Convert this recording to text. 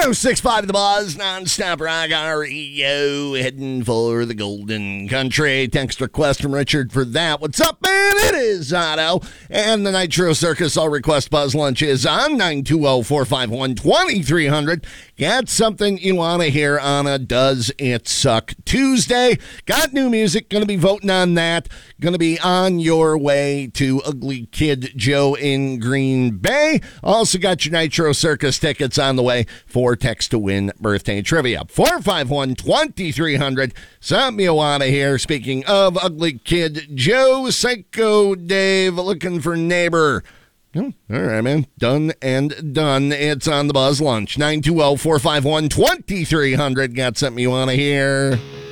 106.5 The Buzz, non-stop rock REO, heading for the Golden Country. Text request from Richard for that. What's up, man? It is Otto. And the Nitro Circus All Request Buzz Lunch is on 920-451-2300. Got something you want to hear on a Does It Suck Tuesday. Got new music, going to be voting on that. Going to be on your way to Ugly Kid Joe in Green Bay. Also got your Nitro Circus tickets on the way for Text to Win birthday trivia. 451-2300. Something you want to hear. Speaking of Ugly Kid Joe, Psycho Dave looking for neighbor. Oh, all right, man. Done and done. It's on the Buzz Lunch. 920-451-2300. Got something you want to hear?